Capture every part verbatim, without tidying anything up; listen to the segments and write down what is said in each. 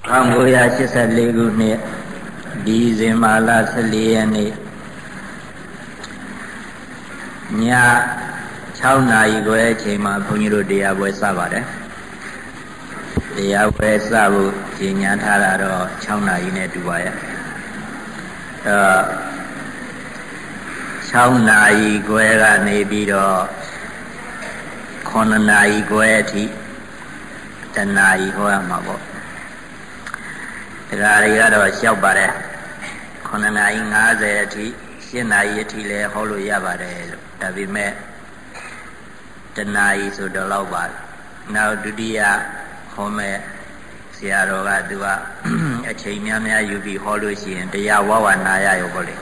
Không có giá trị sát lệ của nè đi dễ mà là sát lệ nè nhà cháu này của em chỉ mà không như đi à với sao vậy đi à với sao chỉ nhà thà là đó cháu này nè tụi vậy cháu này của em là nè bị đó con này của em thì chân này của em mà bộဒါရီကတော့လျှောက်ပါတယ်ခုနှစ်နာရီ၅၀အထိ၈နာရီအထိလည်းဟောလို့ရပါတယ်လို့ဒါပေမဲ့တနာရီဆိုတော့လောက်ပါနောက်ဒုတိယဟောမဲ့ဆရာတော်ကသူကအချိန်များများယူပြီးဟောလို့ရှိရင်တရားဝဝနာရရောပေါ့လေ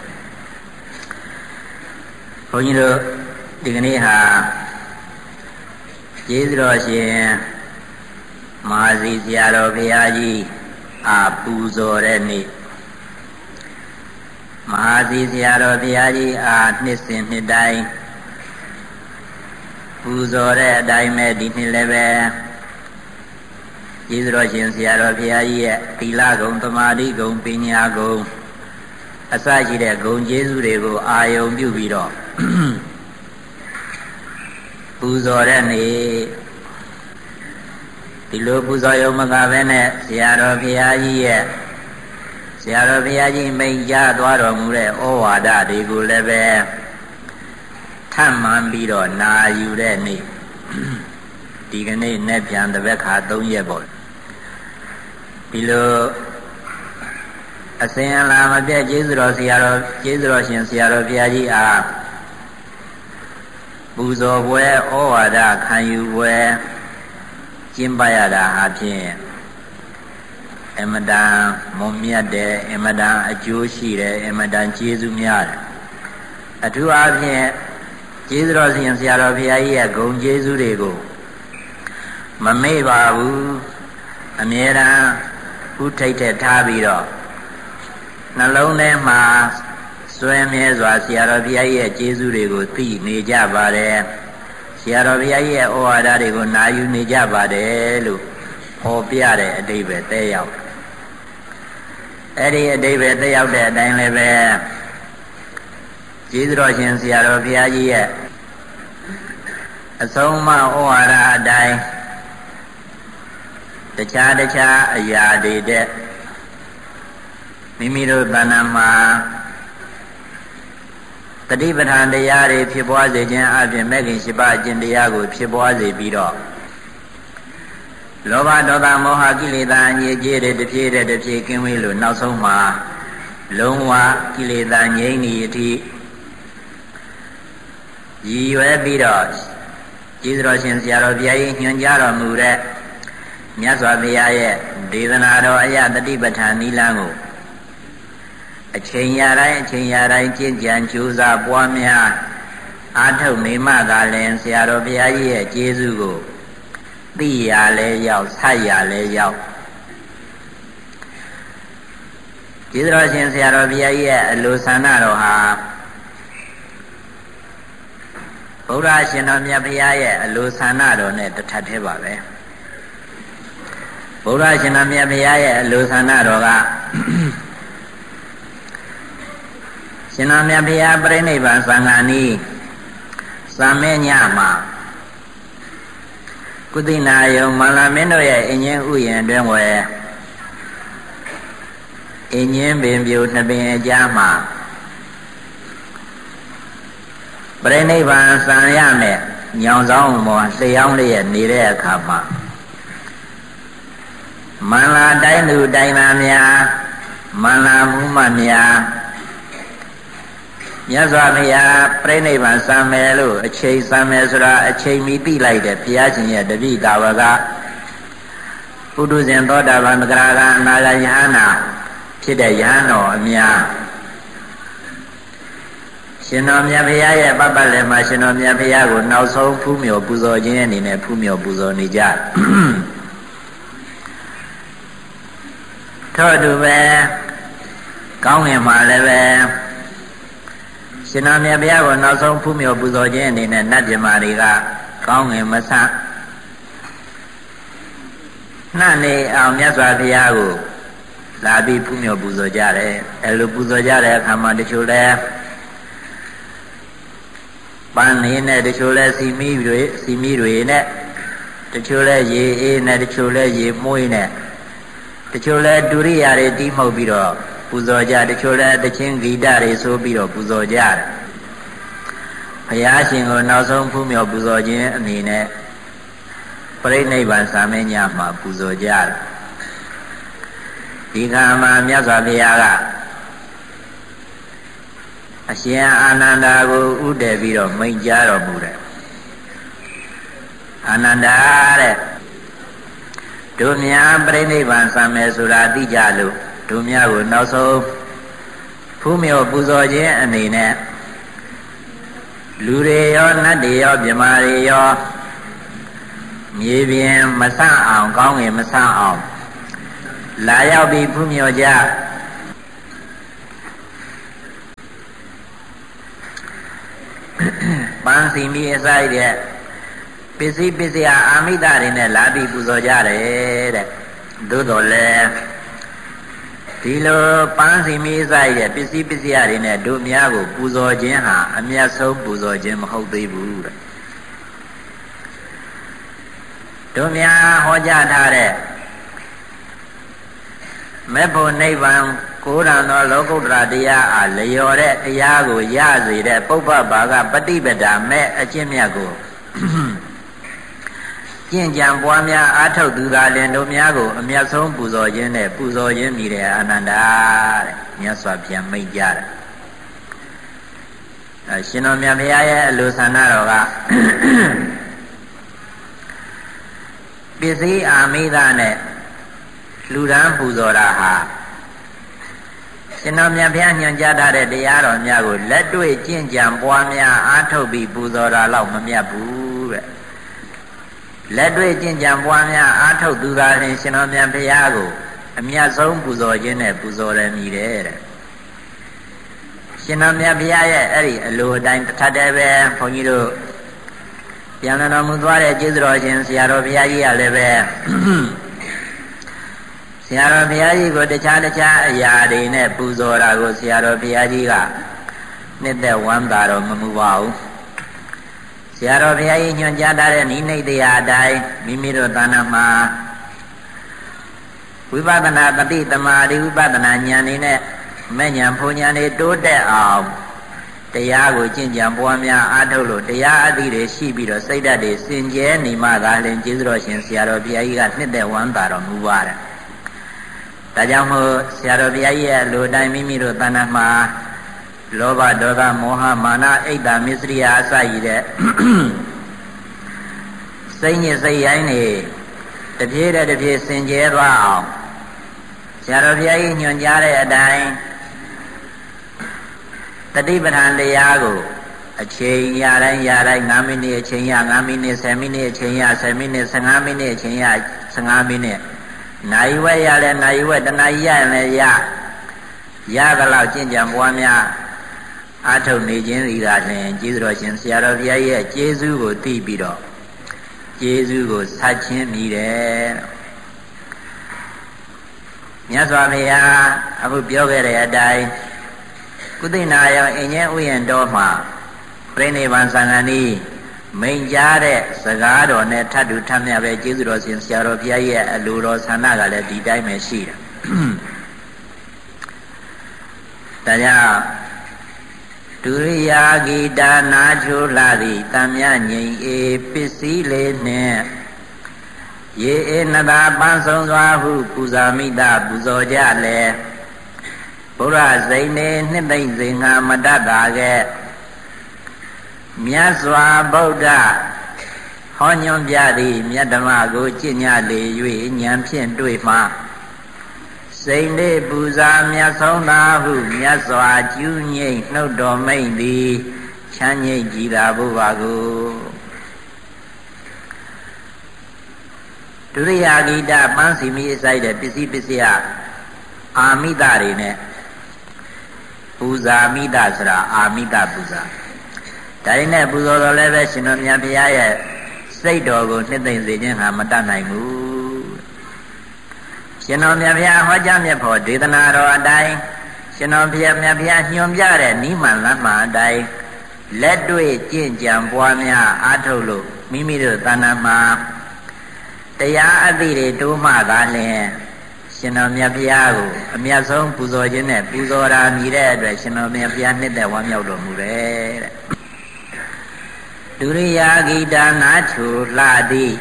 ဘုန်းကြီးတို့ဒီကနေ့ဟာကျေးဇူးတော်ရှင်မဟာစီဆရာတော်ဘုရားကြီးအာပူဇော်တဲ့နေ့မဟာစီဆရာတော်ဘုရားကြီးအာနှစ်စဉ်နှစ်တိုင်းပူဇော်တဲ့အတိုင်းပဲဒီနှစ်လည်းပဲကျေးဇူးတော်ရှင်ဆရာတော်ဘုရားကြီးရဲ့သီလဂုဏ်သမာဓိဂုဏ်ပညာဂုဏ်အစရှိတဲ့ဂုဏ်ကျေးဇူးတွေကိုအာယုံပြုပြီးတော့ပူဇော်တဲ့နေ့ဒီလိုပူဇော်ရုံမကပဲနဲ့ဆရာတော်ဘုရားကြီးရဲ့ဆရာတော်ဘုရားကြီးမိန့်ကြားသွားတော်မူတဲ့ဩဝါဒတွေကိုလည်းပဲထပ်မှန်ပြီးတော့နာယူတဲ့နေ့ဒီကနေ့နဲ့ပြန်တစ်ပတ်ခါ၃ရက်ပေါ့ဒီလိုအစဉ်အလာမပြတ်ကျေးဇူးတော်ဆရာတော်ကျေးဇူးတော်ရှင်ဆရာတော်ဘုရားကြီးအားပူဇော်ပွဲဩဝါဒခံယူပွဲကျင့်ပါရတာအဖြစ်အမတန်မွန်မြတ်တယ်အမတန်အကျိုးရှိတယ်အမတန်ကျေးဇူးများတယ်အထူးအားဖြင့်ကျေးဇူးတော်ရှင်ဆရာတော်ဘုရားကြီးရဲ့ဂုဏ်ကျေးဇူးတွေကိုမမေ့ပါဘူးအမြဲတမ်းဥထိတ်တဲ့ထားပြီးတော့နှလုံးထဲမှာစွဲမြဲစွာဆရာတော်ဘုရားကြီးရဲ့ကျေးဇူးတွေကိုသိနေကြပါတယ်ဆရာတော်ဘုရားကြီးရဲ့ဩဝါဒတွေကိုနာယူနေကြပါတယ်လို့ဟောပြတဲ့အဓိပ္ပာယ်သက်ရောက်အဲ့ဒီအဓိပ္ပာယ်သက်ရောက်တဲ့အတိုင်းလည်းပဲကျေးဇူးတော်ရှင်ဆရာတော်ဘုရားကြီးရဲ့အဆုံးအမဩဝါဒအတိုင်းတခြားတခြားအရာတွေတဲ့မိမိတို့တဏ္ဍာမှာတတိပဋ္ဌာန်တရားတွေဖြစ်ပွားစေခြင်းအပြင်မဲ့ခင်ရှိပါအကျင့်တရားကိုဖြစ်ပွားစေပြီးတော့လောဘဒေါသမောဟကိလေသာအငြိအကျေးတွေတစ်ဖြည်းတဲ့တစ်ဖြည်းကင်းဝေးလို့နောက်ဆုံးမှာလုံးဝကိလေသာငြိမ်းနေအထိရည်ရွယ်ပြီးတော့ကျေးဇူးတော်ရှင်ဆရာတော်ဘုရားကြီးညွှန်ကြားတော်မူတဲ့မြတ်စွာဘုရားရဲ့ဒေသနာတော်အယတတိပဋ္ဌာန်နိလန်းကိုအချိန်ရတိုင်းအချိန်ရတိုင်းကျင့်ကြံကြိုးစားပွားများအားထုတ်နေမှသာလျှင်ဆရာတော်ဘုရားကြီးရဲ့ကျေးဇူးကိုသိရလဲရောက်ဆက်ရလဲရောက်ကျေးဇူးတော်ရှင်ဆရာတော်ဘုရားကြီးရဲ့အလိုဆန္ဒတော်ဟာဗုဒ္ဓရှင်တော်မြတ်ဘုရားရဲ့အလိုဆန္ဒတော်နဲ့တထပ်သေးပါပဲဗုဒ္ဓရှင်တော်မြတ်ဘုရားရဲ့အလိုဆန္ဒတော်ကရှင်တော်မြတ်ဘုရားပြိဋိဘံသံဃာနီးသံမဲညမှာကုသိနာယုံမန္လာမင်းတို့ရဲ့အင်းချင်းဥယျာဉ်တွင်ဝယ်အင်းချင်းပင်ပြိုနှစ်ပင်အကြားမှာပြိဋိဘံသံရမယ်ညောင်ဆောင်မောလျှောင်းလေးရဲ့နေတဲ့အခါမှာမန္လာတိုင်းသူတိုင်းသားများမန္လာမှုမများမြတ်စွာဘုရားပြိဋိဘံစံမယ်လို့အချိန်စံမယ်ဆိုတာအချိန်မီသိလိုက်တဲ့ဘုရားရှင်ရဲ့တပိတာဝကပုထုဇဉ်သောတာပန်သဂရကအနာဂယဟနာဖြစ်တဲ့ယဟန်တော်အများရှင်တော်မြတ်ဘုရားရဲ့ပပလည်းမှာရှင်တော်မြတ်ဘုရားကိုနောက်ဆုံးဖူးမြော်ပူဇော်ခြင်းအနေနဲ့ဖူးမြော်ပူဇော်နေကြထို့အတူပဲကောင်းငင်မှာလည်းပဲရှင်တော်မြတ်ဘုရားကိုနောက်ဆုံးဖူးမြော်ပူဇော်ခြင်းအနေနဲ့နတ်ပြမာတွေကကောင်းငင်မဆနှံ့နေအောင်မြတ်စွာဘုရားကိုလာပြီးဖူးမြော်ပူဇော်ကြတယ်အဲလိုပူဇော်ကြတဲ့အခါမှာတချို့လဲပန်းနေနဲ့တချို့လဲစီမီတွေစီမီတွေနဲ့တချို့လဲရေအေးနဲ့တချို့လဲရေမွှေးနဲ့တချို့လဲဒုရိယာတွေတီးမှုတ်ပြီးတော့ပူဇော်ကြတချို့လဲတချင်းဂီတတွေဆိုပြီးတော့ပူဇော်ကြတယ်ဘုရားရှင်ကိုနောက်ဆုံးဖူးမြော်ပူဇော်ခြင်းအနေနဲ့ပြိဋိနိဗ္ဗာန်စာမင်းညမှာပူဇော်ကြတယ်ဒီခါမှာမြတ်စွာဘုရားကအရှင်အာနန္ဒာကိုဥတည်ပြီးတော့မိန့်ကြားတော်မူတယ်အာနန္ဒာတဲ့တို့များပြိဋိနိဗ္ဗာန်ဆံမယ်ဆိုတာသိကြလို့တို့များကိုနောက်ဆုံးဖူးမြော်ပူဇော်ခြင်းအနေနဲ့လူတွေရောနတ်တွေရောမြမာတွေရောမြေပြင်မဆန့်အောင်ကောင်းငင်မဆန့်အောင်လာရောက်ပြီးဖူးမြော်ကြပန်းစီမီအစိုက်တဲ့ပစ္စည်းပစ္စယအာမိတတွေနဲ့လာပြီးပူဇော်ကြတယ်တဲ့သို့တော်လည်းဒီလိုပန်းစီမီအစိုက်တဲ့ပစ္စည်းပစ္စယတွေနဲ့တို့များကိုပူဇော်ခြင်းဟာအမြတ်ဆုံးပူဇော်ခြင်းမဟုတ်သေးဘူးတဲ့တို့များဟောကြားထားတဲ့မေဖို့နိဗ္ဗာန်ကိုယ်ရံသောလောကုတ္တရာတရားအားလျော်တဲ့တရားကိုရစေတဲ့ပုပ္ပဘာကပฏิပဒါမဲ့အကျင့်မြတ်ကိုကျင့်ကြံပွားများအားထုတ်သူသာလျှင်တို့များကိုအမြတ်ဆုံးပူဇော်ခြင်းနဲ့ပူဇော်ခြင်းမိတဲ့အာနန္ဒာတဲ့မြတ်စွာဘုရားမိန့်ကြတယ်အဲရှင်တော်မြတ်ဘုရားရဲ့အလိုဆန္ဒတော်ကပစ္စည်းအာမိသနဲ့လူရန်ပူဇော်တာဟာရှင်တော်မြတ်ဘုရားညွှန်ကြားထားတဲ့တရားတော်များကိုလက်တွေ့ကျင့်ကြံပွားများအားထုတ်ပြီးပူဇော်တာတော့မမြတ်ဘူးတဲ့လက်တွေ့ကျင့်ကြံပွားများအားထုတ်သူသာလျှင်ရှင်တော်မြတ်ဘုရားကိုအမြတ်ဆုံးပူဇော်ခြင်းနဲ့ပူဇော်ရမည်တဲ့ရှင်တော်မြတ်ဘုရားရဲ့အဲ့ဒီအလိုအတိုင်းတစ်ထပ်တည်းပဲဘုန်းကြီးတို့ပြန်လာတော်မူသွားတဲ့ကျေးဇူးတော်ရှင်ဆရာတော်ဘုရားကြီးကလည်းပဲဆရာတော်ဘုရားကြီးကိုတခြားတခြားအရာတွေနဲ့ပူဇော်တာကိုဆရာတော်ဘုရားကြီးကနှစ်သက်ဝမ်းသာတော်မမူပါဘူးဆရာတော်ဘုရားကြီးညွှန်ကြားထားတဲ့နိမိတ်တရားအတိုင်းမိမိတို့သာနာမှာဝိပဿနာတတိတမာတိဝိပဿနာဉာဏ်နေနဲ့မဲ့ဉာဏ်ဖုန်ဉာဏ်တွေတိုးတက်အောင်တရားကိုကျင့်ကြံပွားများအားထုတ်လို့တရားအသည့်တွေရှိပြီးတော့စိတ်ဓာတ်တွေစင်ကြဲနေမှသာလျှင်ကျေးဇူးတော်ရှင်ဆရာတော်ဘုရားကြီးကနှစ်သက်ဝမ်းသာတော်မူပါတယ်ဒါကြောင့်မို့ဆရာတော်ဘုရားကြီးရဲ့လူတိုင်းမိမိတို့တဏ္ဍာမှာလောဘဒေါသမောဟမာနအိတ်တာမစ္စရိယအစရည်တဲ့စိတ်ညစ်စိတ်ရိုင်းနေတပြေးတဲ့တပြေးစင်ကြဲသွားအောင်ဆရာတော်ဘုရားကြီးညွှန်ကြားတဲ့အတိုင်းတတိပဋ္ဌာန်တရားကိုအချိန်ရတိုင်းရတိုင်း၅မိနစ်အချိန်ရ၅မိနစ်၁၀မိနစ်အချိန်ရ၁၀မိနစ်၁၅မိနစ်အချိန်ရ၁၅မိနစ်နိုင်ဝဲရလဲနိုင်ဝဲတနာရရင်လည်းရရသလောက်ကျင့်ကြံပွားများအားထုတ်နေခြင်းဤသာလျှင်ကျေးဇူးတော်ရှင်ဆရာတော်ဘုရားရဲ့ကျေးဇူးကိုသိပြီးတော့ကျေးဇူးကိုဆက်ချင်းမိတယ်မြတ်စွာဘုရားအခုပြောခဲ့တဲ့အတိုင်းကုသိနာယောအင်ញဲဥယျာဉ်တော်မှာပြိဋိဘံသံဃာနီးမိန်ကြားတဲ့စကားတော်နဲ့ထပ်တူထပ်မြပဲကျေးဇူးတော်ရှင်ဆရာတော်ဘုရားရဲ့အလိုတော်ဆန္ဒကလည်းဒီတိုင်းပဲရှိတယ်။ဒါကြောင့်ဒုရိယာဂီတာနာချိုလာသည်တမ်းမြငိမ့်အေပစ္စည်းလေးနှင့်ရေအေနတာပန်းဆုံးစွာဟုပူဇာမိတာပူဇော်ကြလေဘုရားစိန်နေနှစ်သိမ့်စိန်ငါမတတ်တာကဲမြတ်စွာဘုရားဟောညွှန်ပြသည်မြတ်ဓမ္မကိုကျင့်ကြလေ၍ဉာဏ်ဖြင့်တွေ့မှစိန်လေးပူဇာမြတ်ဆုံးသာဟုမြတ်စွာကျူးငိမ့်နှုတ်တော်မိန်သည်ချမ်းငိမ့်ကြည်သာဘုရားကိုဒုရိယာဂီတပန်းစီမီအစိုက်တဲ့ပစ္စည်းပစ္စယအာမိတတွေနဲ့ပူဇာမိတဆိုတာအာမိတပူဇာဒါရင်းနဲ့ပူဇော်တော်လည်းပဲရှင်တော်မြတ်ဘုရားရဲ့စိတ်တော်ကိုနှစ်သိမ့်စေခြင်းဟာမတတ်နိုင်ဘူးရှင်တော်မြတ်ဗျာဟောကြားမြတ်ဖို့ဒေသနာတော်အတိုင်းရှင်တော်မြတ်ဗျာညွှန်ပြတဲ့နိမန်လမ်းမှာအတိုင်းလက်တွေ့ကျင့်ကြံပွားများအားထုတ်လို့မိမိတို့တဏ္ဍာမှာတရားအသိတွေတိုးမှသာလျှင်ရှင်တော်မြတ်ဗျာကိုအမြတ်ဆုံးပူဇော်ခြင်းနဲ့ပူဇော်တာမြည်တဲ့အတွက်ရှင်တော်မြတ်ဗျာနှစ်သက်ဝမ်းမြောက်တော်မူတယ်တဲ့ဒုရိယာဂိတာနာချိုလှသည်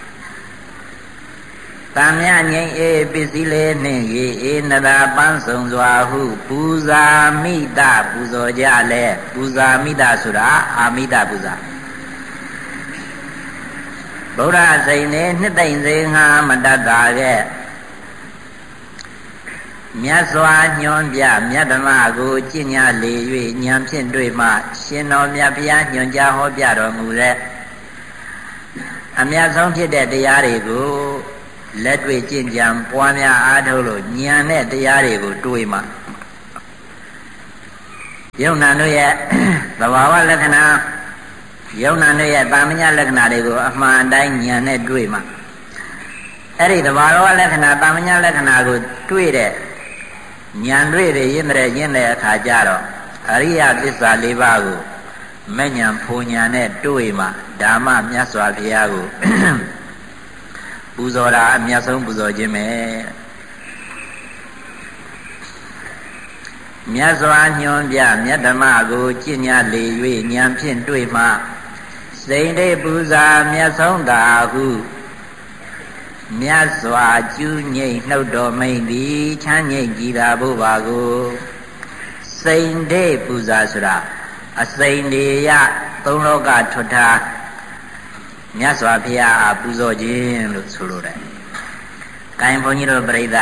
တံမြငိမ့်အေပစ္စည်းလေးနှင့်ရေအေနရာပန်းစုံစွာဟုပူဇာမိတပူဇော်ကြလဲပူဇာမိတဆိုတာအာမိတပူဇာဗုဒ္ဓစိန်နဲ့နှစ်သိမ့်စေငါမတတ်တာရဲ့မြတ်စွာညွှန်ပြမြတ်ဓမ္မကိုကျင့်ညာလေ၍ဉာဏ်ဖြင့်တွေ့မှရှင်တော်မြတ်ဗျာညွှန်ကြားဟောပြတော်မူတဲ့အမြတ်ဆုံးဖြစ်တဲ့တရားတွေကိုလက်တွေ့ကျင့်ကြံပွားများအားထုတ်လို့ဉာဏ်နဲ့တရားတွေကိုတွေ့မှယုံနာတို့ရဲ့သဘာဝလက္ခဏာယုံနာတို့ရဲ့တာမညလက္ခဏာတွေကိုအမှန်တိုင်းဉာဏ်နဲ့တွေ့မှအဲ့ဒီသဘာဝလက္ခဏာတာမညလက္ခဏာကိုတွေ့တဲ့ဉာဏ်တွေ့ရရင်တဲ့ရင်းတဲ့အခါကျတော့အရိယသစ္စာ၄ပါးကိုမဉဏ်ဖူဉဏ်နဲ့တွေ့မှဓမ္မမြတ်စွာဘုရားကိုပူဇော်တာအမြတ်ဆုံးပူဇော်ခြင်းပဲမြတ်စွာညွှန်ပြမြတ်ဓမ္မကိုကျင့်ညာလေ၍ဉာဏ်ဖြင့်တွေ့မှစိန်တိပူဇာမြတ်ဆုံးတာဟုမြတ်စွာကျူးငိမ့်နှုတ်တော်မိန်သည်ချမ်းငိမ့်ကြည်သာဘုရားကိုစိန်တိပူဇာဆိုတာအစိန်တွေရသုံးလောကထွတ်ထားမြတ်စွာဘုရားအားပူဇော်ခြင်းလို့ဆိုလိုတယ်။ကိုင်ဘုန်းကြီးတို့ပြိဿ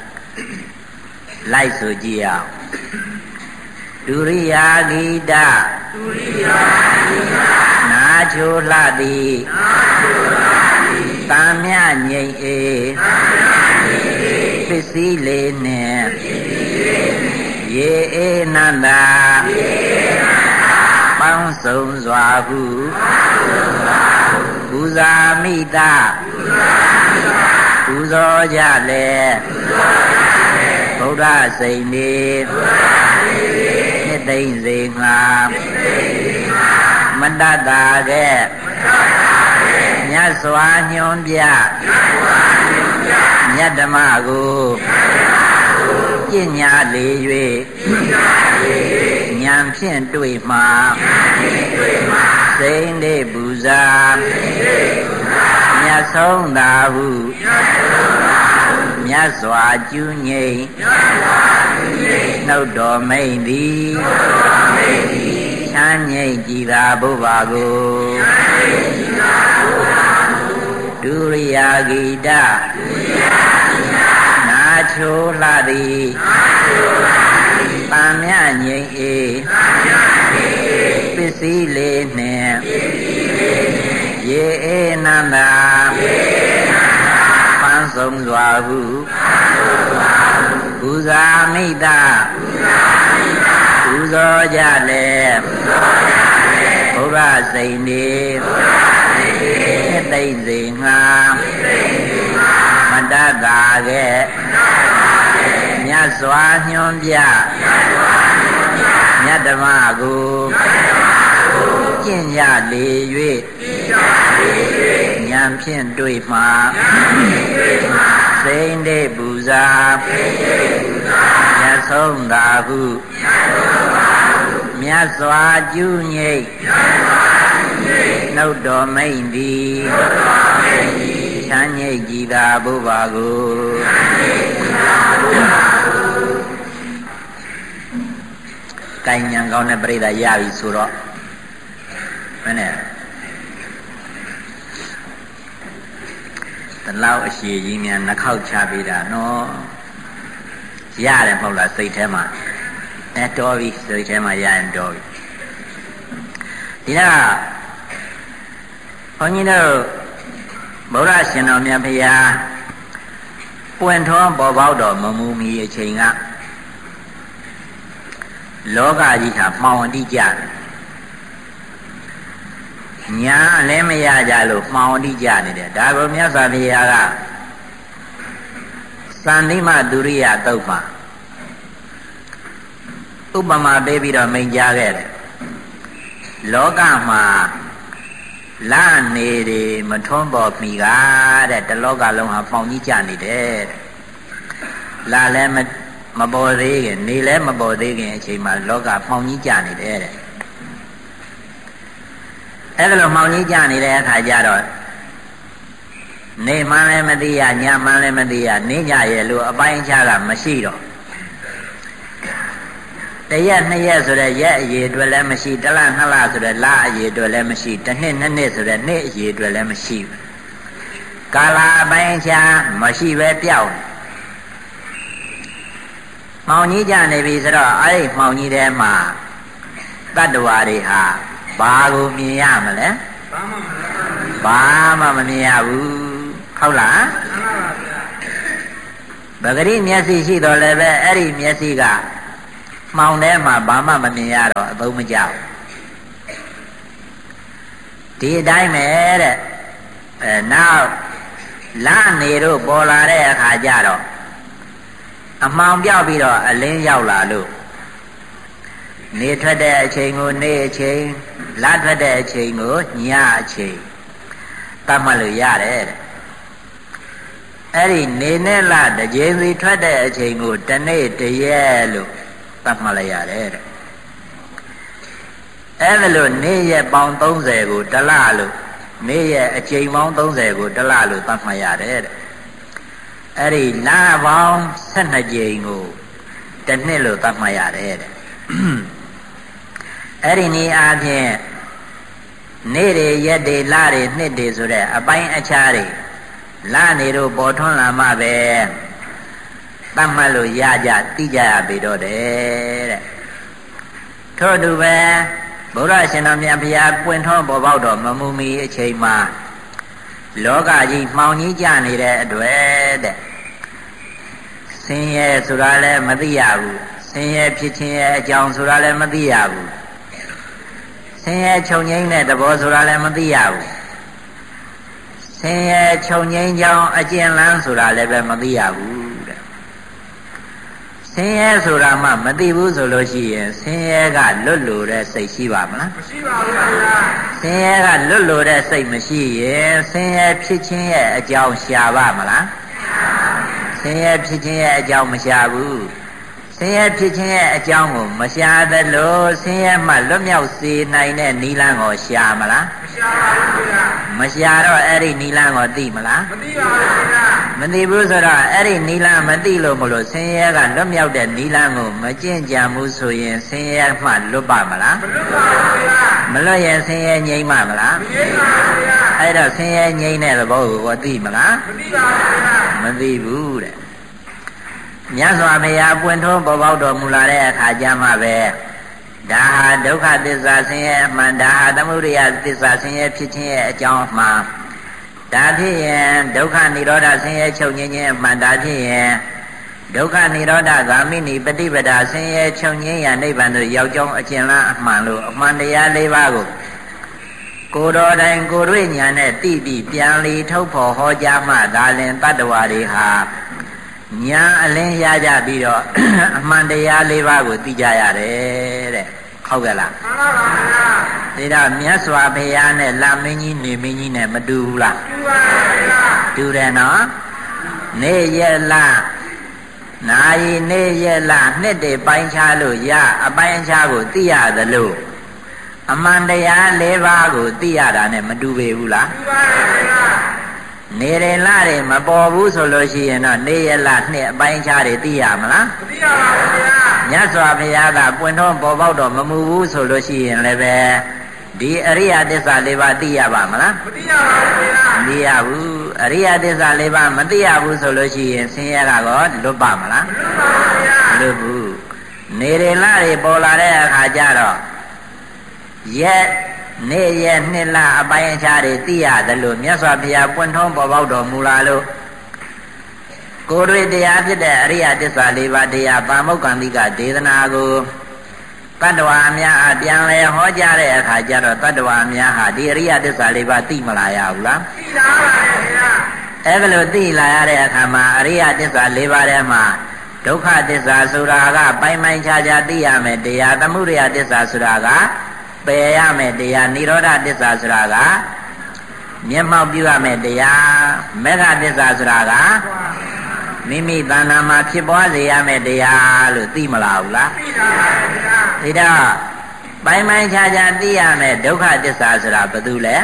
လိုက်ဆိုကြည့်အောင်ဒုရိယာဂိတဒုရိယာဂိတနာချိုလှသည်နာချိုလှသည်တံမြငိမ့်အေတံမြငိမ့်အေပစ္စည်းလေးနှင့်ပစ္စည်းလေးနှင့်ရေအေနန္တာရေအေနန္တာပေါင်းစုံစွာဟုပေါင်းစုံစွာဟုပူဇာမိတပူဇာမိတပူဇော်ကြလေပူဇော်ကြလေဗုဒ္ဓစိန်နေဗုဒ္ဓစိန်နေနှစ်သိမ့်စေငါနှစ်သိမ့်စေငါမတတ်တာတဲ့မတတ်တာတဲ့မြတ်စွာညွှန်ပြမြတ်စွာညွှန်ပြမြတ်ဓမ္မကိုမြတ်ဓမ္မကိုကျင့်ညာလေ၍ကျင့်ညာလေ၍ဉာဏ်ဖြင့်တွေ့မှဉာဏ်ဖြင့်တွေ့မှစိန်တိပူဇာစိန်တိပူဇာမြတ်ဆုံးသာဟုမြတ်ဆုံးသာဟုမြတ်စွာကျူးငိမ့်မြတ်စွာကျူးငိမ့်နှုတ်တော်မိန်သည်နှုတ်တော်မိန်သည်ချမ်းငိမ့်ကြည်သာဘုရားကိုချမ်းငိမ့်ကြည်သာဘုရားကိုဒုရိယာဂိတဒုရိယာဂိတနာချိုလှသည်နာချိုလှသည်တံမြငိမ့်အေတံမြငိမ့်အေပစ္စည်းလေးနှင့်ပစ္စည်းလေးနှင့်ရေအေနန္တာရေအေနန္တာပန်းစုံစွာဟုပန်းစုံစွာဟုပူဇာမိတပူဇာမိတပူဇော်ကြလေပူဇော်ကြလေဘုရားစိန်နေဘုရားစိန်နေနှစ်သိမ့်စေငါနှစ်သိမ့်စေငါမတတ်တာရဲ့မတတ်တာရဲ့မြတ်စွာညွှန်ပြမြတ်စွာညွှန်ပြမြတ်ဓမ္မကိုမြတ်ဓမ္မကိုကျင့်ကြလေ၍ကျင့်ကြလေ၍ဉာဏ်ဖြင့်တွေ့မှဉာဏ်ဖြင့်တွေ့မှစိန်တိပူဇာစိန်တိပူဇာမြတ်ဆုံးသာဟုမြတ်ဆုံးသာဟုမြတ်စွာကျူးငိမ့်မြတ်စွာကျူးငိမ့်နှုတ်တော်မိန်သည်နှုတ်တော်မိန်သည်ချမ်းငိမ့်ကြည်သာဘုရားကိုချမ်းငိမ့်ကြည်သာဘုရားကိုကိုင်ဉာဏ်ကောင်းတဲ့ပြိဿရပြီဆိုတော့မနဲ့တလောက်အရှိကြီးများနှခောက်ချပေးတာနော်ရတယ်မဟုတ်လားစိတ်ထဲမှာအဲတော်ပြီစိတ်ထဲမှာရရင်တော်ပြီဒီတော့ဘုန်းကြီးတို့ဗုဒ္ဓရှင်တော်မြတ်ဖရာပွင့်ထွန်းပေါ်ပေါက်တော်မမူမီအချိန်ကလောကကြီးဟာမှောင်တိကြတယ်ညာလည်းမရကြလို့မှောင်တိကြနေတယ်ဒါကိုမြတ်စွာဘုရားကစသန္တိမဒုရိယသုတ်မှာဥပမာပေးပြီးတော့မိန့်ကြားခဲ့တယ်လောကမှာလာနေတယ်မထွန်းပေါ်မိကတဲ့တလောကလုံးဟာပေါင်ကြီးကြနေတယ်လာလည်းမမပေါ်သေးခင်နေလည်းမပေါ်သေးခင်အချိန်မှာလောကပေါင်ကြီးကြနေတယ်တဲ့အဲ့ဒါလိုပေါင်ကြီးကြနေတဲ့အခါကျတော့နေမှန်းလည်းမသိရညမှန်းလည်းမသိရနေညရဲ့လို့အပိုင်းအခြားကမရှိတော့တရက်နှစ်ရက်ဆိုတဲ့ရက်အရေးအတွက်လည်းမရှိတလနှစ်လဆိုတဲ့လအရေးအတွက်လည်းမရှိတစ်နှစ်နှစ်နှစ်ဆိုတဲ့နှစ်အရေးအတွက်လည်းမရှိဘူးကာလအပိုင်းအခြားမရှိပဲပြောက်မှောင်ကြီးကြနေပြီဆိုတော့အဲ့ဒီမှောင်ကြီးထဲမှာတတ္တဝါတွေဟာဘာကိုမြင်ရမလဲဘာမှမမြင်ရဘူးဟုတ်လားပဂရိမျက်စိရှိတော်လည်းပဲအဲ့ဒီမျက်စိကမှောင်ထဲမှာဘာမှမမြင်ရတော့အသုံးမကျဘူးဒီအတိုင်းပဲတဲ့အဲနောက်လနေတို့ပေါ်လာတဲ့အခါကျတော့အမှောင်ပြောက်ပြီးတော့အလင်းရောက်လာလို့နေထွက်တဲ့အချိန်ကိုနေအချိန်လထွက်တဲ့အချိန်ကိုညအချိန်တတ်မှတ်လို့ရတယ်တဲ့အဲ့ဒီနေနဲ့လတစ်ကြိမ်စီထွက်တဲ့အချိန်ကိုတစ်နေ့တစ်ရက်လို့တတ်မှတ်လိုက်ရတယ်တဲ့အဲ့ဒါလို့နေ့ရက်ပေါင်းသုံးဆယ်ကိုတစ်လလို့နေ့ရက်အချိန်ပေါင်းသုံးဆယ်ကိုတစ်လလို့တတ်မှတ်ရတယ်တဲ့အဲ့ဒီလပေါင်းဆယ်နှစ်ကြိမ်ကိုတစ်နှစ်လို့တတ်မှတ်ရတယ်တဲ့အဲ့ဒီနည်းအားဖြင့်နေ့တွေရက်တွေလတွေနှစ်တွေဆိုတဲ့အပိုင်းအခြားတွေလနေတို့ပေါ်ထွန်းလာမှပဲတတ်မှတ်လို့ရကြသိကြရပြီတော့တယ်တဲ့ထို့အတူပဲဘုရားရှင်တော်မြတ်ဘုရားပွင့်ထွန်းပေါ်ပေါက်တော်မမူမီအချိန်မှာလောကကြီးမှောင်ကြီးကြနေတဲ့အတွက်တဲ့ဆင်းရဲဆိုတာလည်းမသိရဘူးဆင်းရဲဖြစ်ခြင်းရဲ့အကြောင်းဆိုတာလည်းမသိရဘူးဆင်းရဲချုပ်ငြိမ်းတဲ့သဘောဆိုတာလည်းမသိရဘူးဆင်းရဲချုပ်ငြိမ်းကြောင်းအကျဉ်းလန်းဆိုတာလည်းပဲမသိရဘူးတဲ့ဆင်းရဲဆိုတာမှမသိဘူးဆိုလို့ရှိရင်ဆင်းရဲကလွတ်လို့တဲ့စိတ်ရှိပါမလားမရှိပါဘူးခင်ဗျာဆင်းရဲကလွတ်လို့တဲ့စိတ်မရှိရင်ဆင်းရဲဖြစ်ခြင်းရဲ့အကြောင်းရှာပါမလားဆင်းရဲဖြစ်ခြင်းရဲ့အကြောင်းမရှာဘူးဆင်းရဲဖြစ်ခြင်းရဲ့အကြောင်းကိုမရှာသလိုဆင်းရဲမှလွတ်မြောက်စေနိုင်တဲ့နိလန်းကိုရှာမလားမရှာပါဘူးခင်ဗျာမရှာတော့အဲ့ဒီနိလန်းကိုသိမလားမသိပါဘူးခင်ဗျာမသိဘူးဆိုတော့အဲ့ဒီနိလန်းမသိလို့မလို့ဆင်းရဲကလွတ်မြောက်တဲ့နိလန်းကိုမကျင့်ကြံဘူးဆိုရင်ဆင်းရဲမှလွတ်ပါမလားမလွတ်ပါဘူးခင်ဗျာမလွတ်ရင်ဆင်းရဲငြိမ်းပါမလားမငြိမ်းပါဘူးခင်ဗျာအဲ့တော့ဆင်းရဲငြိမ်းတဲ့သဘောကိုသိမလားမသိပါဘူးခင်ဗျာမသိဘူးတဲ့မြတ်စွာဘုရားပွင့်ထွန်းပေါ်ပေါက်တော်မူလာတဲ့အခါကျမှပဲဒါဟာဒုက္ခသစ္စာဆင်းရဲအမှန်ဒါဟာသမုဒယသစ္စာဆင်းရဲဖြစ်ခြင်းရဲ့အကြောင်းအမှန်ဒါဖြစ်ရင်ဒုက္ခនិရောဓဆင်းရဲချုပ်ငြိမ်းခြင်းအမှန်ဒါဖြစ်ရင်ဒုက္ခនិရောဓဂ ामि နိပฏิပဒါဆင်းရဲချုပ်ငြိမ်းရာနိဗ္ဗာန်သို့ရောက်ကြောင်းအကျဉ်းလားအမှန်လို့အမှန်တရား၄ပါးကိုကိုယ်တော်တိုင်ကိုယ်တွေ့ညာနဲ့သိပြီးပြန်လီထုတ်ဖော်ဟောကြားမှဒါလင်တတ္တဝါတွေဟာညာအလင်းရကြပြီးတော့အမှန်တရား၄ပါးကိုသိကြရတယ်တဲ့ဟုတ်ကဲ့လားမှန်ပါပါဘုရားဒါတော့မြတ်စွာဘုရားနဲ့လမင်းကြီးနေမင်းကြီးနဲ့မတူဘူးလားတူပါဗျာတူတယ်နော်နေရက်လနာရီနေရက်လနှစ်တွေပိုင်းခြားလို့ရအပိုင်းခြားကိုသိရသလိုအမှန်တရား၄ပါးကိုသိရတာနဲ့မတူပေဘူးလားတူပါဗျာနေရလတွေမပေါ်ဘူးဆိုလို့ရှိရင်တော့နေရလနှစ်အပိုင်းခြားတွေသိရမလားမသိရပါဘူးဗျာမြတ်စွာဘုရားကပွင့်တော်ပေါ်ပေါက်တော့မမူဘူးဆိုလို့ရှိရင်လည်းပဲဒီအရိယသစ္စာ၄ပါးသိရပါမလားမသိရပါဘူးဗျာမသိရဘူးအရိယသစ္စာ၄ပါးမသိရဘူးဆိုလို့ရှိရင်ဆင်းရဲကတော့လွတ်ပါမလားမလွတ်ပါဘူးဗျာမလွတ်ဘူးနေရလတွေပေါ်လာတဲ့အခါကျတော့ရက်နေ့ရက်နှစ်လအပိုင်းအခြားတွေသိရတယ်လို့မြတ်စွာဘုရားပွင့်ထွန်းပေါ်ပေါက်တော်မူလာလို့ကိုယ်တွေ့တရားဖြစ်တဲ့အရိယသစ္စာ၄ပါးတရားပါမုက္ကံတိကဒေသနာကိုတတ္တဝါများအပြန်လဲဟောကြားတဲ့အခါကျတော့တတ္တဝါများဟာဒီအရိယသစ္စာ၄ပါးသိမလာရဘူးလားသိပါပါဗျာအဲ့ဒါလို့သိလာရတဲ့အခါမှာအရိယသစ္စာ၄ပါးထဲမှာဒုက္ခသစ္စာဆိုတာကပိုင်ပိုင်ခြားခြားသိရမယ်တရားသမုဒယသစ္စာဆိုတာကပယ်ရမယ်တရားនិရောဓသစ္စာဆိုတာကမျက်မှောက်ပြုရမယ်တရားမေဃသစ္စာဆိုတာကမိမိတဏ္ဍာမှာဖြစ်ပွားစေရမယ်တရားလို့သိမလားဘူးလားသိပါပါဗျာဒါတော့ပိုင်ပိုင်ခြားခြားသိရမယ်ဒုက္ခသစ္စာဆိုတာဘာလို့လဲ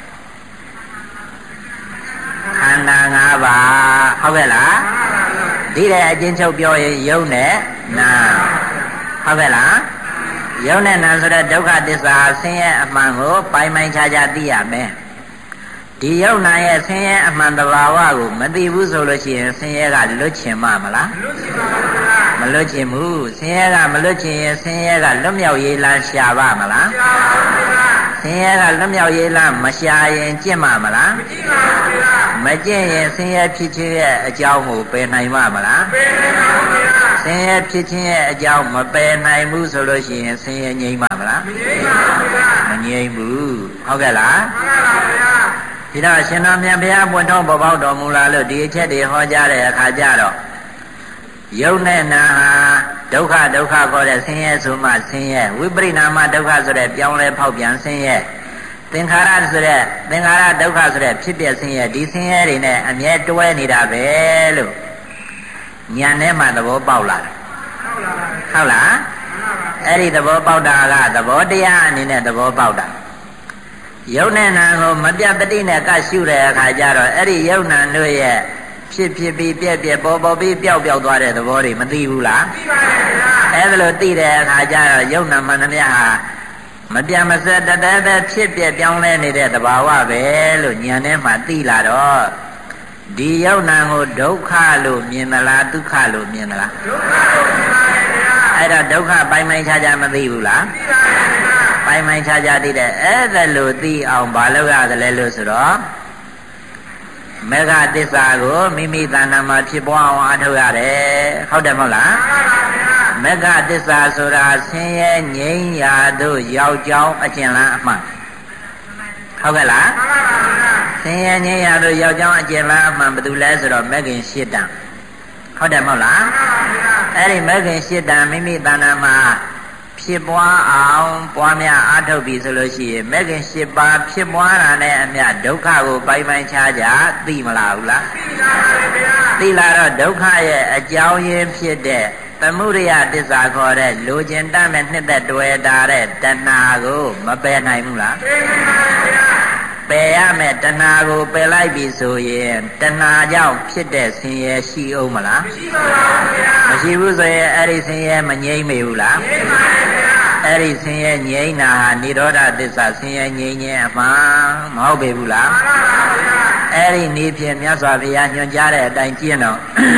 ခန္ဓာ၅ပါးဟုတ်ကဲ့လားဒီတဲ့အချင်းချုပ်ပြောရင်ယုံနဲ့နာဟုတ်ကဲ့လားယုံနဲ့နာဆိုတဲ့ဒုက္ခသစ္စာဆင်းရဲအမှန်ကိုပိုင်ပိုင်ခြားခြားသိရမယ်ဒီယုံနာရဲ့ဆင်းရဲအမှန်တဘာဝကိုမသိဘူးဆိုလို့ရှိရင်ဆင်းရဲကလွတ်ချင်မှာမလားမလွတ်ချင်ဘူးဆင်းရဲကမလွတ်ချင်ရင်ဆင်းရဲကလွတ်မြောက်ရေးလမ်းရှာပါမလားဆင်းရဲကလွတ်မြောက်ရေးလမ်းမရှာရင်ကျင့်မှာမလားမကျင့်ရင်ဆင်းရဲဖြစ်ခြင်းရဲ့အကြောင်းကိုပယ်နိုင်မှာမလားပယ်နိုင်ပါဘူးဗျာဆင်းရဲဖြစ်ခြင်းရဲ့အကြောင်းမပယ်နိုင်ဘူးဆိုလို့ရှိရင်ဆင်းရဲငြိမ်းမှာမလားမငြိမ်းပါဘူးဗျာမငြိမ်းဘူးဟုတ်ကဲ့လားမှန်ပါဗျာဒီတော့ရှင်တော်မြတ်ဘုရားပွင့်ထုံးပေါ်ပေါက်တော်မူလာလို့ဒီအချက်တွေဟောကြားတဲ့အခါကျတော့ယုံနဲ့နာဟာဒုက္ခဒုက္ခခေါ်တဲ့ဆင်းရဲဆိုမှဆင်းရဲဝိပရိနာမဒုက္ခဆိုတဲ့ပြောင်းလဲဖောက်ပြန်ဆင်းရဲသင်္ခါရဆိုတဲ့သင်္ခါရဒုက္ခဆိုတဲ့ဖြစ်ပျက်ဆင်းရဲဒီဆင်းရဲတွေနဲ့အမြဲတွဲနေတာပဲလို့ဉာဏ်ထဲမှာသဘောပေါက်လာတယ်ဟုတ်လားအဲ့ဒီသဘောပေါက်တာကသဘောတရားအနေနဲ့သဘောပေါက်တာယုံနဲ့နာကိုမပြတ်တတိနဲ့ကရှုတဲ့အခါကျတော့အဲ့ဒီယုံနာတို့ရဲ့ဖြစ်ဖြစ်ပြီးပြက်ပြက်ပေါ်ပေါ်ပြီးပျောက်ပျောက်သွားတဲ့သဘောတွေမသိဘူးလားသိပါပါဗျာအဲ့ဒါလို့သိတဲ့အခါကျတော့ယုံနာမှန်သမျှဟာမပြတ်မစက်တတဲတဲဖြစ်ပြက်ပြောင်းလဲနေတဲ့သဘာဝပဲလို့ဉာဏ်ထဲမှာသိလာတော့ဒီယုံနာကိုဒုက္ခလို့မြင်သလားဒုက္ခလို့မြင်သလားဒုက္ခလို့မြင်ပါဗျာအဲ့ဒါဒုက္ခပိုင်ပိုင်ခြားခြားမသိဘူးလားသိပါပါဗျာပိုင်ပိုင်ခြားခြားသိတဲ့အဲ့ဒါလို့သိအောင်ဘာလုပ်ရတယ်လဲလို့ဆိုတော့မေဃသစ္စာကိုမိမိတဏ္ဍာမှာဖြစ်ပွားအောင်အားထုတ်ရတယ်ဟုတ်တယ်မဟုတ်လားမေဃသစ္စာဆိုတာဆင်းရဲငြိမ်းရာတို့ရောက်ကြောင်းအကျဉ်းလန်းအမှန်ဟုတ်ကဲ့လားဆင်းရဲငြိမ်းရာတို့ရောက်ကြောင်းအကျဉ်းလန်းအမှန်ဘာလို့လဲဆိုတော့မေခင်ရှစ်တန်ဟုတ်တယ်မဟုတ်လားအဲ့ဒီမေခင်ရှစ်တန်မိမိတဏ္ဍာမှာဖြစ်ပွားအောင်ပွားများအားထုတ်ပြီဆိုလို့ရှိရင်မေခင်ရှစ်ပါးဖြစ်ပွားတာနဲ့အမျှဒုက္ခကိုပိုင်ပိုင်ခြားခြားသိမလားဘူးလားသိပါပါဗျာသိလာတော့ဒုက္ခရဲ့အကြောင်းရင်းဖြစ်တဲ့သမုဒယသစ္စာခေါ်တဲ့လိုချင်တတ်မဲ့နှစ်သက်တွေ့တာတဲ့တဏှာကိုမပယ်နိုင်ဘူးလားပယ်နိုင်ပါဗျာပယ်ရမယ်တဏှာကိုပယ်လိုက်ပြီဆိုရင်တဏှာကြောင့်ဖြစ်တဲ့ဆင်းရဲရှိအောင်မလားမရှိပါဘူးဗျာမရှိဘူးဆိုရင်အဲ့ဒီဆင်းရဲမငြိမ့်မေဘူးလားငြိမ့်ပါဗျာအဲ့ဒီဆင်းရဲငြိမ့်တာဟာនិရောဓသစ္စာဆင်းရဲငြိမ့်ခြင်းအမှန်မဟုတ်ပေဘူးလားမှန်ပါဗျာအဲ့ဒီနေ့ဖြင့်မြတ်စွာဘုရားညွှန်ကြားတဲ့အတိုင်းကျင့်တော့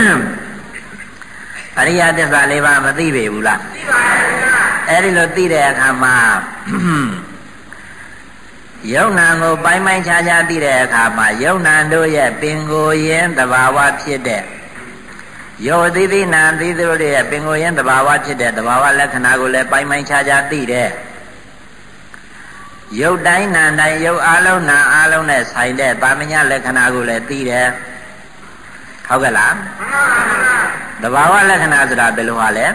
အရိယသစ္စာလေးပါးမသိပေဘူးလားသိပါဗျာအဲ့ဒီလိုသိတဲ့အခါမှာယုံနာကိုပိုင်ပိုင်ခြားခြားသိတဲ့အခါမှာယုံနာတို့ရဲ့ပင်ကိုယ်ရင်းသဘာဝဖြစ်တဲ့ယောသိသိနာသိတို့ရဲ့ပင်ကိုယ်ရင်းသဘာဝဖြစ်တဲ့သဘာဝလက္ခဏာကိုလည်းပိုင်ပိုင်ခြားခြားသိတဲ့ယုတ်တိုင်းနာတိုင်းယုတ်အလုံးနာအလုံးနဲ့ဆိုင်တဲ့ပါမညလက္ခဏာကိုလည်းသိတယ်ဟုတ်ကဲ့လားသဘာဝလက္ခဏာဆိုတာဘယ်လိုဟာလဲ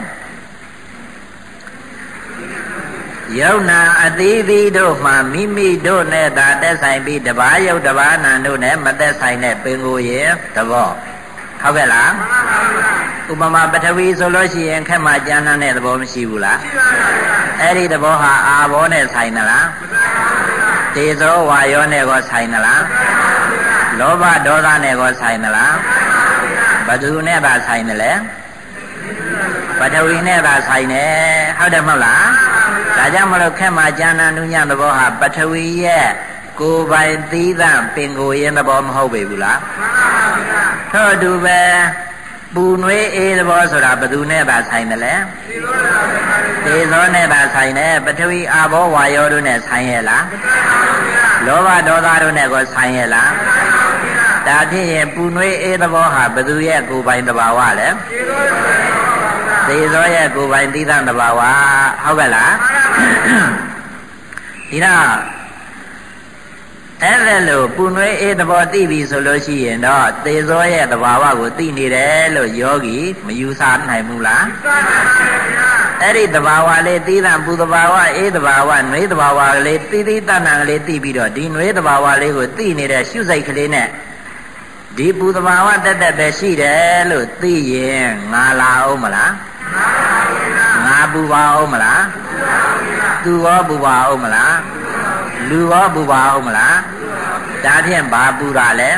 ယုံနာအသီးသီးတို့မှမိမိတို့နဲ့သာသက်ဆိုင်ပြီးတဘာယုတ်တဘာနာတို့နဲ့မသက်ဆိုင်တဲ့ပင်ကိုယ်ရဲ့သဘောဟုတ်ကဲ့လားဥပမာပထဝီဆိုလို့ရှိရင်ခက်မှကျမ်းတဲ့သဘောမရှိဘူးလားရှိပါပါအဲ့ဒီသဘောဟာအာဘောနဲ့ဆိုင်သလားတေဇောဝါယောနဲ့ကိုဆိုင်သလားလောဘဒေါသနဲ့ကိုဆိုင်သလားဘယ်သူနဲ့သာဆိုင်တယ်လဲပထဝီနဲ့သာဆိုင်တယ်ဟုတ်တယ်မဟုတ်လားဒါကြောင့်မလို့ခက်မှကျမ်းနုညသဘောဟာပထဝီရဲ့ကိုယ်ပိုင်သီးသန့်ပင်ကိုယ်ရင်းသဘောမဟုတ်ပေဘူးလားမှန်ပါဗျာထို့တူပဲပူနွေးအေးသဘောဆိုတာဘယ်သူနဲ့သာဆိုင်တယ်လဲသေသောနဲ့သာဆိုင်တယ်ပထဝီအာဘောဝါယောတို့နဲ့ဆိုင်ရဲ့လားလောဘဒေါသတို့နဲ့ကိုဆိုင်ရဲ့လားဒါဖြစ်ရင်ပူနွေးအေးသဘောဟာဘယ်သူရဲ့ကိုယ်ပိုင်သဘာဝလဲသေသောရဲ့ကိုယ်ပိုင်သီးသန့်သဘာဝဟုတ်ကဲ့လားဒီတော့အဲ့ဒါလို့ပူနွေးအေးသဘောသိပြီဆိုလို့ရှိရင်တော့သေဇောရဲ့သဘာဝကိုသိနေတယ်လို့ယောဂီမယူဆနိုင်ဘူးလားအဲ့ဒီသဘာဝလေးသိတာပူသဘာဝအေးသဘာဝနွေးသဘာဝလေးသိသိတဏ္ဍာလေးသိပြီးတော့ဒီနွေးသဘာဝလေးကိုသိနေတဲ့ရှုစိတ်ကလေးနဲ့ဒီပူသဘာဝတက်တက်ပဲရှိတယ်လို့သိရင်ငါလာအောင်မလားငါပူပါအောင်မလားသူရောပူပါအောင်မလားလူရောပူပါအောင်မလားဒါဖြင့်ဘာပူတာလဲ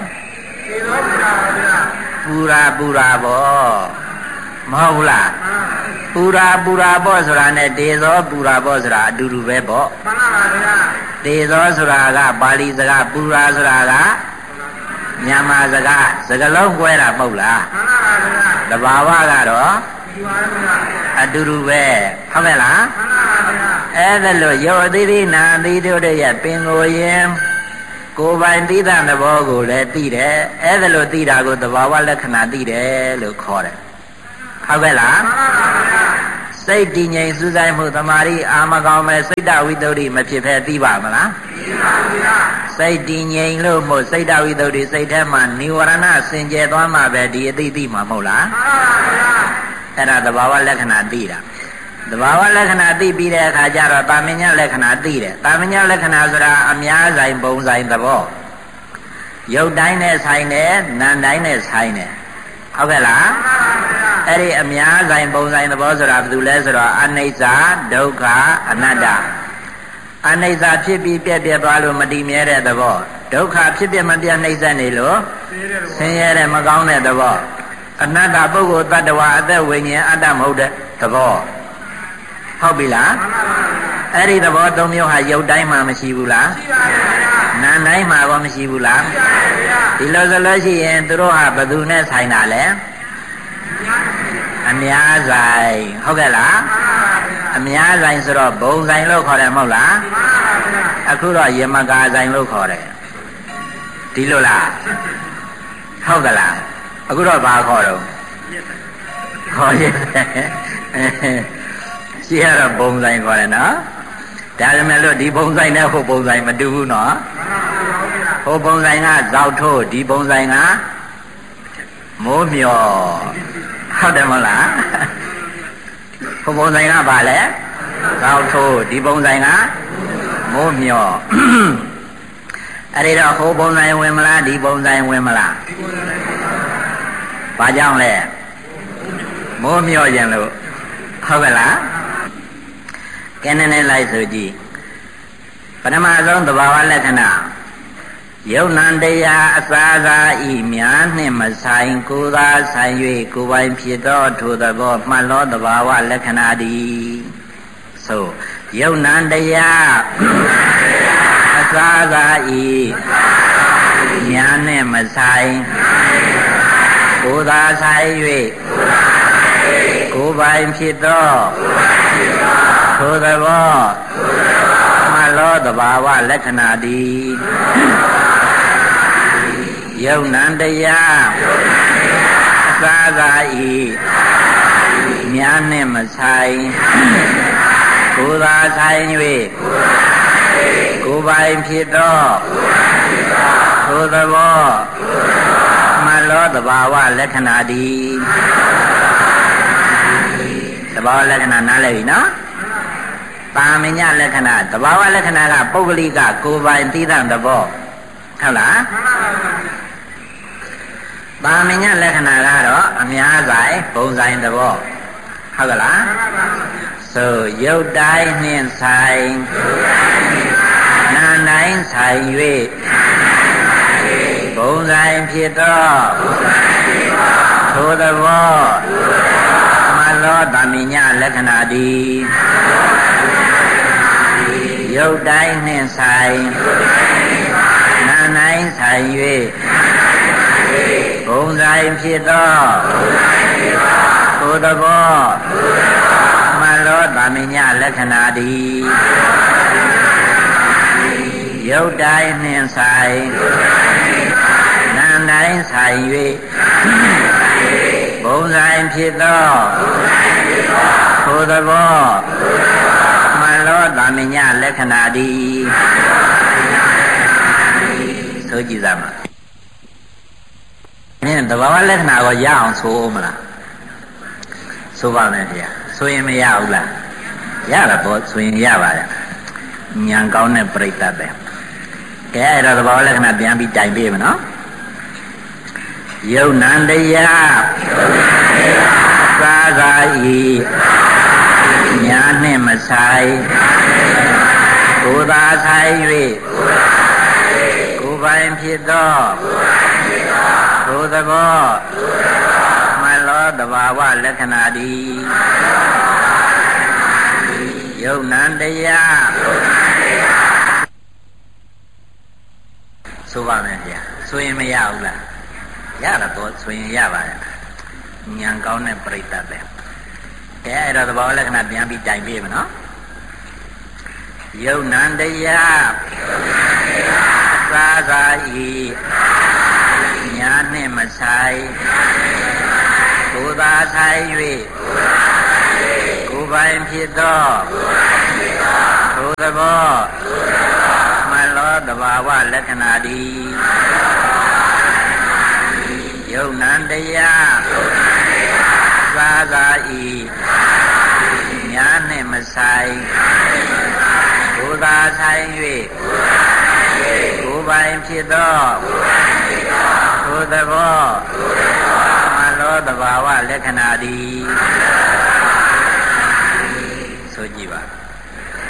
ပူရာပူရာပေါ့မဟုတ်လားပူရာပူရာပေါ့ဆိုတာနဲ့ဒေဇောပူရာပေါ့ဆိုတာအတူတူပဲပေါ့မှန်ပါပါဗျာဒေဇောဆိုတာကပါဠိစကားပူရာဆိုတာကမြန်မာစကားစကားလုံးကွဲတာမဟုတ်လားမှန်ပါပါဗျာတဘာဝကတော့အတူတူပဲဟုတ်ကဲ့လားမှန်ပါပါဗျာအဲ့ဒါလို့ယောအသေးသေးနာအသေးတို့ရဲ့ပင်ကိုရင်ကိုယ်ပိုင်သိတဲ့သဘောကိုလည်းသိတယ်အဲ့ဒါလို့သိတာကိုသဘာဝလက္ခဏာသိတယ်လို့ခေါ်တယ်ဟုတ်ကဲ့လားမှန်ပါဗျာစိတ်တည်ငြိမ်စူးစိုက်မှုသမာဓိအာမကောင်းမဲ့စိတ်တဝိတ္တုမဖြစ်ဖဲသိပါမလားသိပါဗျာစိတ်တည်ငြိမ်လို့မို့စိတ်တဝိတ္တုစိတ်ထဲမှာនិဝရဏစင်ကြယ်သွားမှပဲဒီအသိသိမှာမဟုတ်လားမှန်ပါဗျာအဲ့ဒါသဘာဝလက္ခဏာသိတာသဘာဝလက္ခဏာသိပြီးတဲ့အခါကျတော့တာမညလက္ခဏာသိတယ်တာမညလက္ခဏာဆိုတာအများဆိုင်ပုံဆိုင်သဘောရုပ်တိုင်းနဲ့ဆိုင်တယ်နာမ်တိုင်းနဲ့ဆိုင်တယ်ဟုတ်ကဲ့လားအဲ့ဒီအများဆိုင်ပုံဆိုင်သဘောဆိုတာဘာလို့လဲဆိုတော့အနိစ္စဒုက္ခအနတ္တအနိစ္စဖြစ်ပြီးပြက်ပြက်သွားလို့မတည်မြဲတဲ့သဘောဒုက္ခဖြစ်ပြမပြတ်နှိမ့်ဆက်နေလို့ဆင်းရဲတဲ့မကောင်းတဲ့သဘောအနတ္တပုဂ္ဂိုလ်တ attva အသက်ဝိညာဉ်အတ္တမဟုတ်တဲ့သဘောဟုတ်ပြီလားအဲ့ဒီသဘောသုံးမျိုးဟာရုပ်တိုင်းမှာမရှိဘူးလားရှိပါဗျာနာမ်တိုင်းမှာရောမရှိဘူးလားရှိပါဗျာဒီလိုဆိုလို့ရှိရင်သူတို့ဟာဘယ်သူနဲ့ဆိုင်တာလဲအများဆိုင်ဟုတ်ကဲ့လားအများဆိုင်ဆိုတော့ဘုံဆိုင်လို့ခေါ်တယ်မဟုတ်လားအခုတော့ယမကာဆိုင်လို့ခေါ်တယ်ဒီလိုလားဟုတ်ကဲ့လားအခုတော့ဘာခေါ်တော့ခေါ်ရဲ့ရှိရတော့ဘုံဆိုင်ခေါ်တယ်နော်ဒါပေမဲ့လို့ဒီဘုံဆိုင်နဲ့ဟိုဘုံဆိုင်မတူဘူးနော်ဟိုဘုံဆိုင်ကဇောက်ထိုးဒီဘုံဆိုင်ကမိုးမျောဟုတ်တယ်မဟုတ်လားဟိုဘုံဆိုင်ကဘာလဲဇောက်ထိုးဒီဘုံဆိုင်ကမိုးမျောအဲ့ဒီတော့ဟိုဘုံဆိုင်ဝင်မလားဒီဘုံဆိုင်ဝင်မလားဘာကြောင့်လဲမိုးမျောရင်လို့ဟုတ်ကဲ့လားကဲနေနေလိုက်ဆိုကြည့်ပထမဆုံးသဘာဝလက္ခဏာယုံနံတရားအစာသာဤများနှင့်မဆိုင်ကိုယ်သာဆိုင်၍ကိုယ်ပိုင်ဖြစ်သောထိုသဘောမှတ်လောသဘာဝလက္ခဏာသည်ဆိုယုံနံတရားအစာသာဤများနှင့်မဆိုင်ကိုယ်သာဆိုင်၍ကိုယ်ပိုင်ဖြစ်သောထိုသဘောမှတ်လောသဘာဝလက္ခဏာသည်ယုံနံတရားအစာသာဤများနှင့်မဆိုင်ကိုယ်သာဆိုင်၍ကိုယ်ပိုင်ဖြစ်သောထိုသဘောမှတ်လောသဘာဝလက္ခဏာသည်သဘာဝလက္ခဏာနားလည်ပြီနော်ပါမညလက္ခဏာသဘာဝလက္ခဏာကပုဂ္ဂလိကကိုယ်ပိုင်သိတဲ့သဘောဟုတ်လားပါမညလက္ခဏာကတော့အများဆိုင်ပုံဆိုင်သဘောဟုတ်ကလားဆိုရုပ်တိုင်းနှင့်ဆိုင်နာမ်တိုင်းဆိုင်၍ပုံဆိုင်ဖြစ်သောထိုသဘောမှတ်လောပါမညလက္ခဏာသည်ရုပ်တိုင်းနှင့်ဆိုင်နာမ်တိုင်းဆိုင်၍ဘုံဆိုင်ဖြစ်သောထိုသဘောမှန်လောပါမညလက္ခဏာသည်ရုပ်တိုင်းနှင့်ဆိုင်နာမ်တိုင်းဆိုင်၍ဘုံဆိုင်ဖြစ်သောထိုသဘောမှန်လောပါမညလက္ခဏာသည်ဆိုကြည့်သားမှာနင်းတဘာဝလက္ခဏာကိုရအောင်ဆိုဦးမလားဆိုပါမယ်ဗျာဆိုရင်မရဘူးလားရတာပေါ့ဆိုရင်ရပါတယ်ဉာဏ်ကောင်းတဲ့ပြိတ္တပဲကဲအဲ့တော့တဘာဝလက္ခဏာပြန်ပြီးတိုင်ပေးမယ်နော်ယုတ်နံတရားသာသာဤညာနှင့်မဆိုင်ကိုယ်သာဆိုင်၍ကိုယ်ပိုင်ဖြစ်သောသို့သဘောမလောတဘာဝလက္ခဏာသည်ယုတ်နံတရားဆိုပါမယ်ဗျာဆိုရင်မရဘူးလားရတာတော့ဆိုရင်ရပါတယ်ဉာဏ်ကောင်းတဲ့ပြိတ္တပဲကဲအဲ့တော့သဘောလက္ခဏာပြန်ပြီးတိုင်ပေးမယ်နော်ယုတ်နံတရားသာသာဤညာနှင့်မဆိုင်ကိုယ်သာဆိုင်၍ကိုယ်ပိုင်ဖြစ်သောသို့သဘောမလောတဘာဝလက္ခဏာသည်ယုတ်နံတရားသာသာဤညာနှင့်မဆိုင်ကိုယ်သာဆိုင်၍ကိုယ်ပိုင်ဖြစ်သောသို့သဘောမလောတဘာဝလက္ခဏာသည်ဆိုကြည့်ပါ